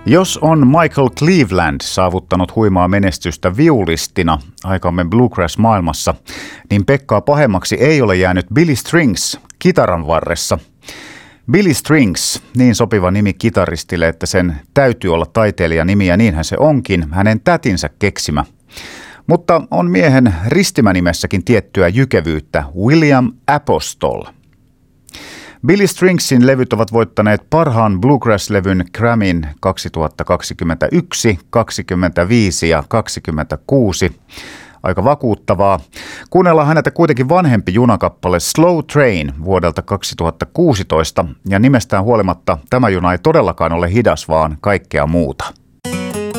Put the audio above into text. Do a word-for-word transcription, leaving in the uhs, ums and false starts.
Jos on Michael Cleveland saavuttanut huimaa menestystä viulistina aikamme bluegrass-maailmassa, niin Pekkaa pahemmaksi ei ole jäänyt Billy Strings kitaran varressa. Billy Strings, niin sopiva nimi kitaristille, että sen täytyy olla taiteilijan nimi ja niinhän se onkin, hänen tätinsä keksimä. Mutta on miehen ristimänimessäkin tiettyä jykevyyttä, William Apostol. Billy Stringsin levyt ovat voittaneet parhaan bluegrass-levyn Grammyn kaksituhattakaksikymmentäyksi, kaksikymmentäviisi ja kaksikymmentäkuusi. Aika vakuuttavaa. Kuunnellaan häneltä kuitenkin vanhempi junakappale Slow Train vuodelta kaksituhattakuusitoista ja nimestään huolimatta tämä juna ei todellakaan ole hidas, vaan kaikkea muuta.